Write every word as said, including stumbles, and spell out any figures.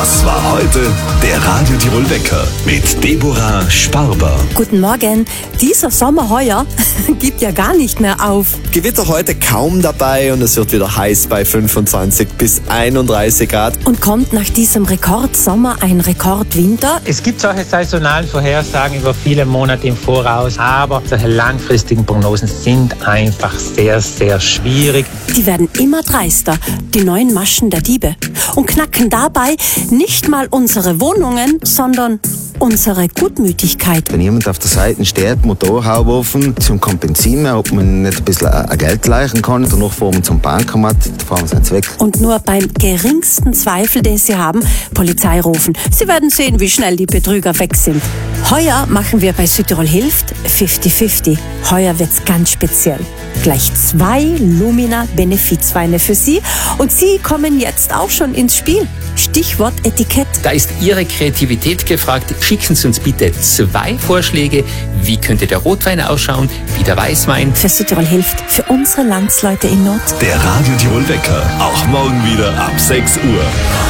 Was war heute? Der Radio Tirol Wecker mit Deborah Sparber. Guten Morgen. Dieser Sommer heuer gibt ja gar nicht mehr auf. Gewitter heute kaum dabei und es wird wieder heiß bei fünfundzwanzig bis einunddreißig Grad. Und kommt nach diesem Rekordsommer ein Rekordwinter? Es gibt solche saisonalen Vorhersagen über viele Monate im Voraus, aber solche langfristigen Prognosen sind einfach sehr, sehr schwierig. Die werden immer dreister, die neuen Maschen der Diebe. Und knacken dabei nicht mal unsere Wohnungen, sondern unsere Gutmütigkeit. Wenn jemand auf der Seite steht, Motorhaube offen, zum Kompensieren, ob man nicht ein bisschen äh, Geld leichen kann, danach fahren wir zum Bankomat, da fahren wir jetzt weg. Und nur beim geringsten Zweifel, den Sie haben, Polizei rufen. Sie werden sehen, wie schnell die Betrüger weg sind. Heuer machen wir bei Südtirol Hilft fünfzig fünfzig. Heuer wird's ganz speziell. Gleich zwei Lumina Benefizweine für Sie und Sie kommen jetzt auch schon ins Spiel. Stichwort Etikett. Da ist Ihre Kreativität gefragt. Schicken Sie uns bitte zwei Vorschläge. Wie könnte der Rotwein ausschauen? Wie der Weißwein? Für Südtirol Hilft, für unsere Landsleute in Not. Der Radio Tirol Wecker, auch morgen wieder ab sechs Uhr.